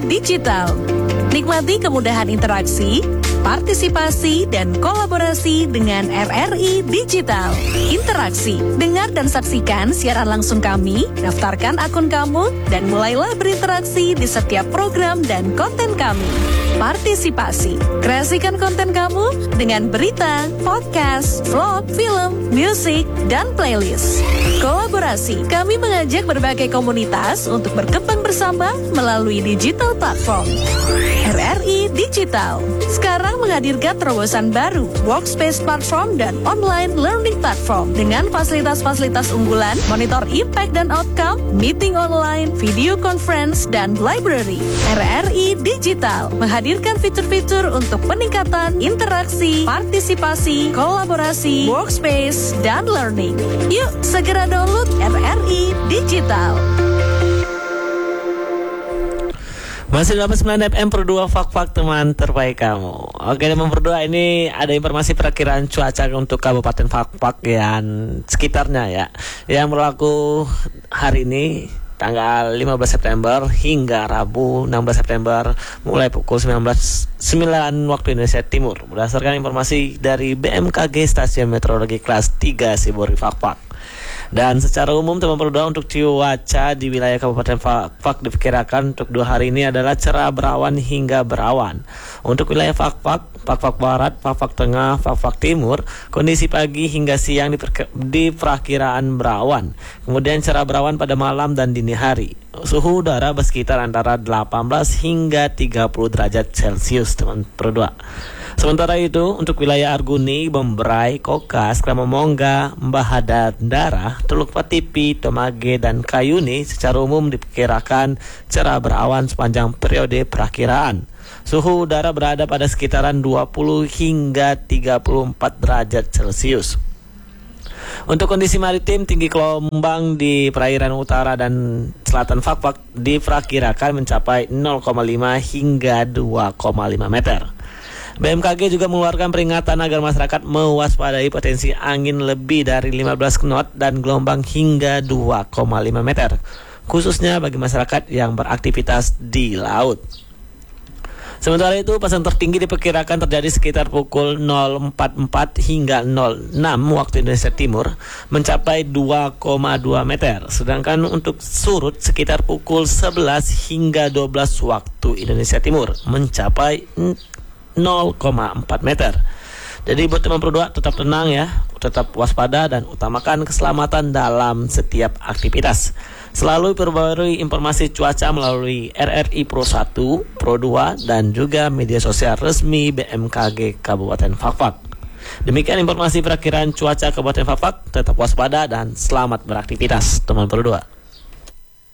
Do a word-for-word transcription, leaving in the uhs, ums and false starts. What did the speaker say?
Digital. Nikmati kemudahan interaksi, partisipasi, dan kolaborasi dengan R R I Digital. Interaksi, dengar dan saksikan siaran langsung kami, daftarkan akun kamu, dan mulailah berinteraksi di setiap program dan konten kami. Partisipasi, kreasikan konten kamu dengan berita, podcast, vlog, film, musik, dan playlist. Kolaborasi, kami mengajak berbagai komunitas untuk berkembang bersama melalui digital platform. R R I Digital sekarang menghadirkan terobosan baru, workspace platform dan online learning platform dengan fasilitas-fasilitas unggulan, monitor impact dan outcome, meeting online, video conference, dan library. R R I Digital menghadirkan fitur-fitur untuk peningkatan interaksi, partisipasi, kolaborasi, workspace, dan learning. Yuk segera download R R I Digital. Masih delapan puluh sembilan F M Pro dua, Fak-Fak teman terbaik kamu. Oke, teman Pro dua, ini ada informasi perakiraan cuaca untuk Kabupaten Fak-Fak dan sekitarnya ya, yang berlaku hari ini tanggal lima belas September hingga Rabu enam belas September mulai pukul sembilan belas sembilan waktu Indonesia Timur, berdasarkan informasi dari B M K G Stasiun Meteorologi Kelas tiga Sibori Fak-Fak. Dan secara umum teman Pro dua, untuk cuaca di wilayah Kabupaten Fak-Fak diperkirakan untuk dua hari ini adalah cerah berawan hingga berawan. Untuk wilayah Fak-Fak, Fak-Fak Barat, Fak-Fak Tengah, Fak-Fak Timur, kondisi pagi hingga siang di perakiraan berawan. Kemudian cerah berawan pada malam dan dini hari. Suhu udara bersekitar antara delapan belas hingga tiga puluh derajat Celcius teman Pro dua. Sementara itu untuk wilayah Arguni, Bembrai, Kokas, Kramamongga, Mbahadat, Darah, Teluk Patipi, Tomage, dan Kayuni secara umum diperkirakan cerah berawan sepanjang periode perakiraan. Suhu udara berada pada sekitaran dua puluh hingga tiga puluh empat derajat Celcius. Untuk kondisi maritim, tinggi gelombang di perairan utara dan selatan Fak-Fak diperkirakan mencapai nol koma lima hingga dua koma lima meter. B M K G juga mengeluarkan peringatan agar masyarakat mewaspadai potensi angin lebih dari lima belas knot dan gelombang hingga dua koma lima meter, khususnya bagi masyarakat yang beraktivitas di laut. Sementara itu, pasang tertinggi diperkirakan terjadi sekitar pukul nol empat puluh empat hingga nol enam waktu Indonesia Timur, mencapai dua koma dua meter. Sedangkan untuk surut sekitar pukul sebelas hingga dua belas waktu Indonesia Timur, mencapai nol koma empat meter. Jadi buat teman Pro dua, tetap tenang ya, tetap waspada dan utamakan keselamatan dalam setiap aktivitas. Selalu perbarui informasi cuaca melalui R R I Pro satu, Pro dua, dan juga media sosial resmi B M K G Kabupaten Fak-Fak. Demikian informasi perakiraan cuaca Kabupaten Fak-Fak. Tetap waspada dan selamat beraktivitas teman Pro dua.